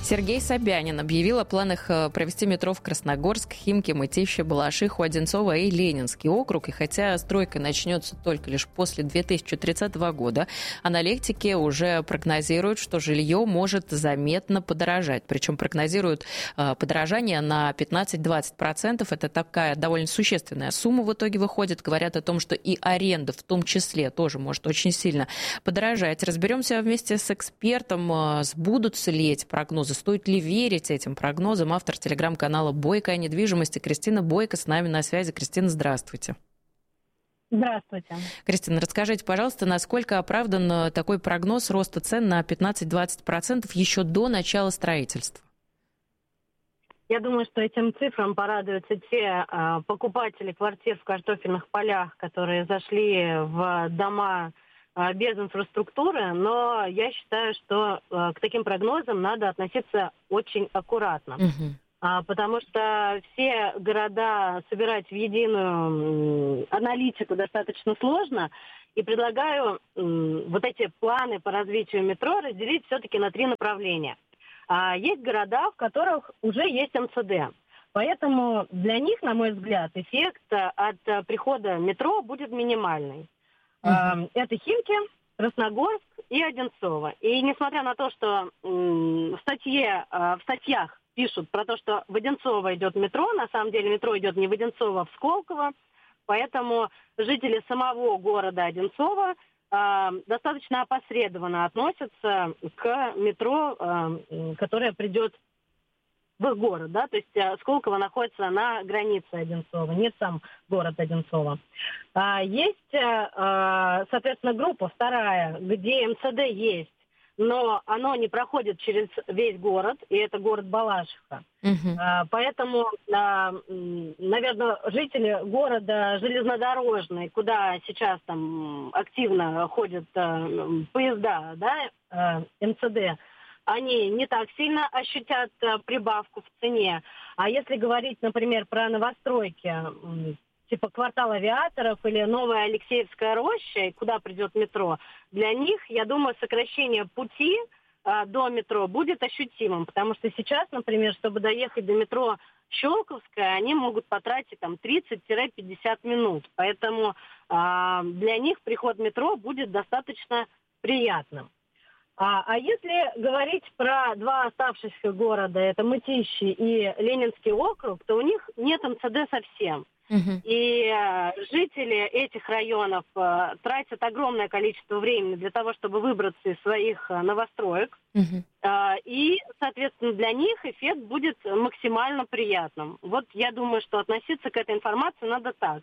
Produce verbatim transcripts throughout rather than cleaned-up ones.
Сергей Собянин объявил о планах провести метро в Красногорск, Химки, Мытищи, Балашиху, Одинцово и Ленинский округ. И хотя стройка начнется только лишь после две тысячи тридцатого года, аналитики уже прогнозируют, что жилье может заметно подорожать. Причем прогнозируют подорожание на пятнадцать-двадцать процентов. Это такая довольно существенная сумма в итоге выходит. Говорят о том, что и аренда в том числе тоже может очень сильно подорожать. Разберемся вместе с экспертом, сбудутся ли эти прогнозы. Стоит ли верить этим прогнозам? Автор телеграм-канала «Бойко о недвижимости» Кристина Бойко с нами на связи. Кристина, здравствуйте. Здравствуйте. Кристина, расскажите, пожалуйста, насколько оправдан такой прогноз роста цен на пятнадцать-двадцать процентов еще до начала строительства? Я думаю, что этим цифрам порадуются те э, покупатели квартир в картофельных полях, которые зашли в дома без инфраструктуры, но я считаю, что э, к таким прогнозам надо относиться очень аккуратно. Uh-huh. А, потому что все города собирать в единую э, аналитику достаточно сложно. И предлагаю э, вот эти планы по развитию метро разделить все-таки на три направления. А, есть города, в которых уже есть эм цэ дэ. Поэтому для них, на мой взгляд, эффект от прихода метро будет минимальный. Uh-huh. Это Химки, Красногорск и Одинцово. И несмотря на то, что м, в, статье, э, в статьях пишут про то, что в Одинцово идет метро, на самом деле метро идет не в Одинцово, а в Сколково, поэтому жители самого города Одинцово э, достаточно опосредованно относятся к метро, э, которое придет в их город, да, то есть э, Сколково находится на границе Одинцова, не сам город Одинцово. А, есть, э, соответственно, группа вторая, где эм цэ дэ есть, но оно не проходит через весь город, и это город Балашиха. Uh-huh. А, поэтому, а, наверное, жители города железнодорожный, куда сейчас там активно ходят а, поезда, да, а, эм цэ дэ, они не так сильно ощутят а, прибавку в цене. А если говорить, например, про новостройки, типа квартал Авиаторов или Новая Алексеевская роща, куда придет метро, для них, я думаю, сокращение пути а, до метро будет ощутимым. Потому что сейчас, например, чтобы доехать до метро Щелковская, они могут потратить там тридцать-пятьдесят минут. Поэтому а, для них приход метро будет достаточно приятным. А, а если говорить про два оставшихся города, это Мытищи и Ленинский округ, то у них нет эм цэ дэ совсем. Uh-huh. И э, жители этих районов э, тратят огромное количество времени для того, чтобы выбраться из своих э, новостроек. Uh-huh. Э, и, соответственно, для них эффект будет максимально приятным. Вот я думаю, что относиться к этой информации надо так.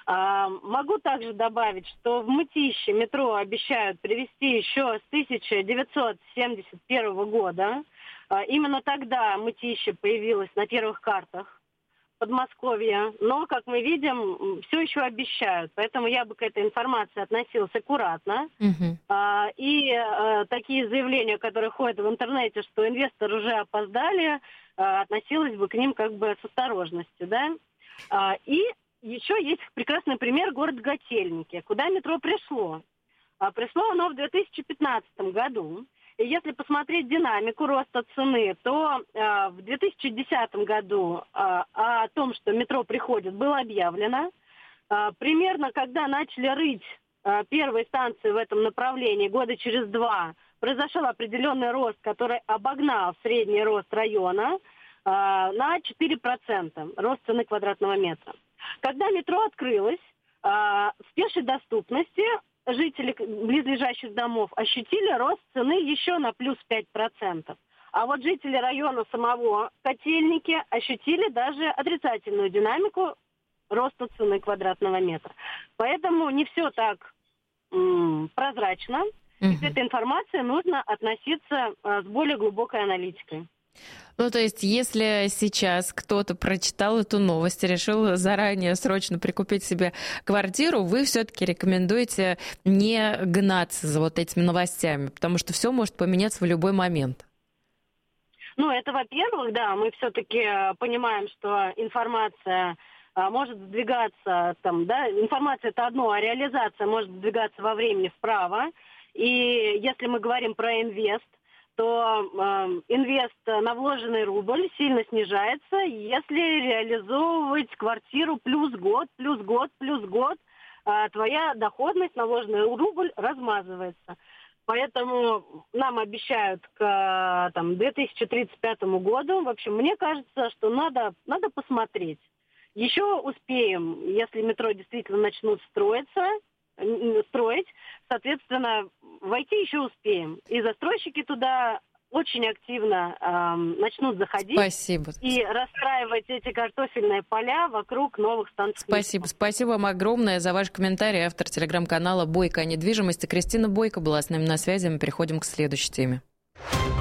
Э, могу также добавить, что в Мытищи метро обещают привести еще с тысяча девятьсот семьдесят первого года. Э, именно тогда Мытищи появилось на первых картах Подмосковья, но, как мы видим, все еще обещают. Поэтому я бы к этой информации относилась аккуратно. Uh-huh. А, и а, такие заявления, которые ходят в интернете, что инвесторы уже опоздали, а, относилась бы к ним как бы с осторожностью, да. А, и еще есть прекрасный пример город Котельники, куда метро пришло. А, пришло оно в две тысячи пятнадцатом году. И если посмотреть динамику роста цены, то э, в две тысячи десятом году э, о том, что метро приходит, было объявлено. Э, примерно, когда начали рыть э, первые станции в этом направлении, года через два, произошел определенный рост, который обогнал средний рост района э, на четыре процента, рост цены квадратного метра. Когда метро открылось, э, в пешей доступности жители близлежащих домов ощутили рост цены еще на плюс пять процентов. А вот жители района самого Котельники ощутили даже отрицательную динамику роста цены квадратного метра. Поэтому не все так м- прозрачно. Uh-huh. И к этой информации нужно относиться а, с более глубокой аналитикой. Ну, то есть, если сейчас кто-то прочитал эту новость и решил заранее срочно прикупить себе квартиру, вы все-таки рекомендуете не гнаться за вот этими новостями, потому что все может поменяться в любой момент. Ну, это, во-первых, да, мы все-таки понимаем, что информация может сдвигаться, там, да, информация это одно, а реализация может сдвигаться во времени вправо. И если мы говорим про инвест, что э, инвест на вложенный рубль сильно снижается, если реализовывать квартиру плюс год, плюс год, плюс год, э, твоя доходность на вложенный рубль размазывается. Поэтому нам обещают к там, две тысячи тридцать пятому году. В общем, мне кажется, что надо, надо посмотреть. Еще успеем, если метро действительно начнут строиться, строить, соответственно, войти еще успеем. И застройщики туда очень активно э, начнут заходить. Спасибо. И расстраивать эти картофельные поля вокруг новых станций. Спасибо. Спасибо вам огромное за ваш комментарий. Автор телеграм-канала «Бойко о недвижимости» Кристина Бойко была с нами на связи. Мы переходим к следующей теме.